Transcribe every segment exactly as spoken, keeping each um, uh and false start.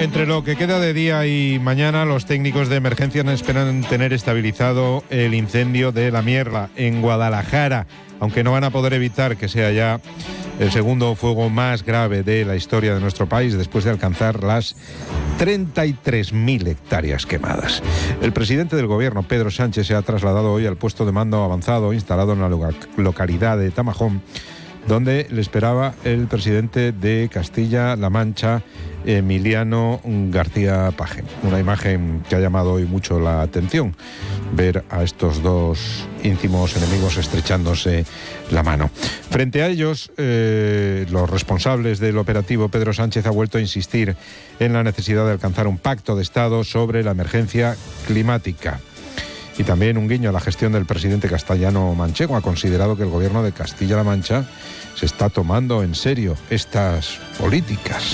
Entre lo que queda de día y mañana, los técnicos de emergencia esperan tener estabilizado el incendio de La Mierla en Guadalajara, aunque no van a poder evitar que sea ya el segundo fuego más grave de la historia de nuestro país, después de alcanzar las treinta y tres mil hectáreas quemadas. El presidente del gobierno, Pedro Sánchez, se ha trasladado hoy al puesto de mando avanzado instalado en la loca- localidad de Tamajón, donde le esperaba el presidente de Castilla-La Mancha, Emiliano García Paje. Una imagen que ha llamado hoy mucho la atención, ver a estos dos íntimos enemigos estrechándose la mano. Frente a ellos, eh, los responsables del operativo, Pedro Sánchez ha vuelto a insistir en la necesidad de alcanzar un pacto de Estado sobre la emergencia climática. Y también un guiño a la gestión del presidente castellano manchego. Ha considerado que el gobierno de Castilla-La Mancha se está tomando en serio estas políticas.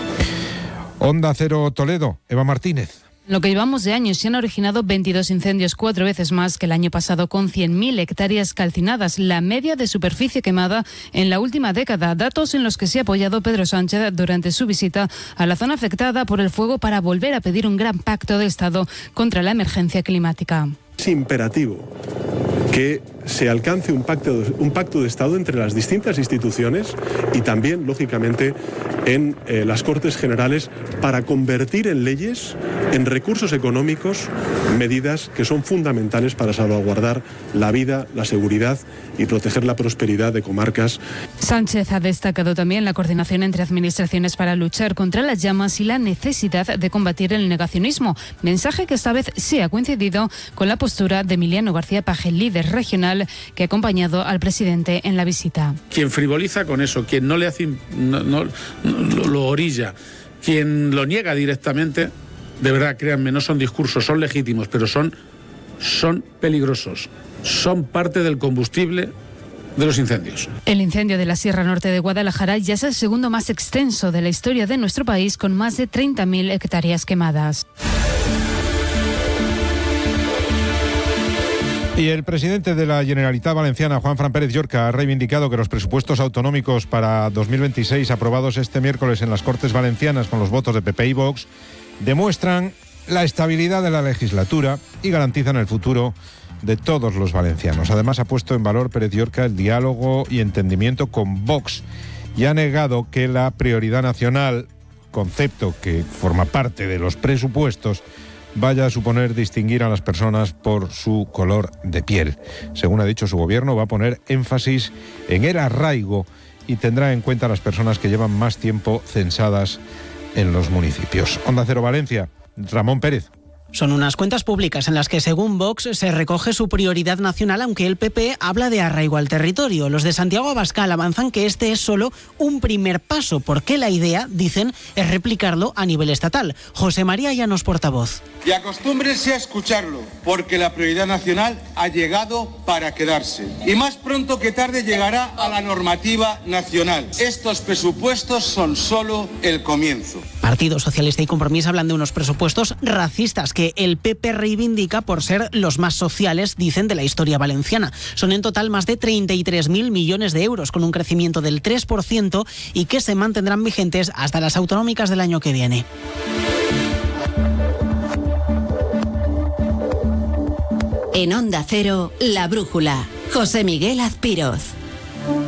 Onda Cero Toledo, Eva Martínez. Lo que llevamos de año, se han originado veintidós incendios, cuatro veces más que el año pasado, con cien mil hectáreas calcinadas, la media de superficie quemada en la última década, datos en los que se ha apoyado Pedro Sánchez durante su visita a la zona afectada por el fuego para volver a pedir un gran pacto de Estado contra la emergencia climática. Es imperativo que se alcance un pacto, un pacto de Estado entre las distintas instituciones y también, lógicamente, en eh, las Cortes Generales para convertir en leyes, en recursos económicos, medidas que son fundamentales para salvaguardar la vida, la seguridad y proteger la prosperidad de comarcas. Sánchez ha destacado también la coordinación entre administraciones para luchar contra las llamas y la necesidad de combatir el negacionismo, mensaje que esta vez sí ha coincidido con la postura de Emiliano García Paje, líder regional, que ha acompañado al presidente en la visita. Quien frivoliza con eso, quien no le hace, no, no, no, lo orilla, quien lo niega directamente, de verdad, créanme, no son discursos, son legítimos, pero son, son peligrosos, son parte del combustible de los incendios. El incendio de la Sierra Norte de Guadalajara ya es el segundo más extenso de la historia de nuestro país, con más de treinta mil hectáreas quemadas. Y el presidente de la Generalitat Valenciana, Juanfran Pérez Llorca, ha reivindicado que los presupuestos autonómicos para dos mil veintiséis, aprobados este miércoles en las Cortes Valencianas con los votos de P P y Vox, demuestran la estabilidad de la legislatura y garantizan el futuro de todos los valencianos. Además, ha puesto en valor Pérez Llorca el diálogo y entendimiento con Vox y ha negado que la prioridad nacional, concepto que forma parte de los presupuestos, vaya a suponer distinguir a las personas por su color de piel. Según ha dicho su gobierno, va a poner énfasis en el arraigo y tendrá en cuenta a las personas que llevan más tiempo censadas en los municipios. Onda Cero Valencia, Ramón Pérez. Son unas cuentas públicas en las que, según Vox, se recoge su prioridad nacional, aunque el P P habla de arraigo al territorio. Los de Santiago Abascal avanzan que este es solo un primer paso, porque la idea, dicen, es replicarlo a nivel estatal. José María Llanos, portavoz. Y acostúmbrense a escucharlo, porque la prioridad nacional ha llegado para quedarse. Y más pronto que tarde llegará a la normativa nacional. Estos presupuestos son solo el comienzo. Partido Socialista y Compromís hablan de unos presupuestos racistas que el P P reivindica por ser los más sociales, dicen, de la historia valenciana. Son en total más de treinta y tres mil millones de euros, con un crecimiento del tres por ciento y que se mantendrán vigentes hasta las autonómicas del año que viene. En Onda Cero, La Brújula, José Miguel Azpiroz.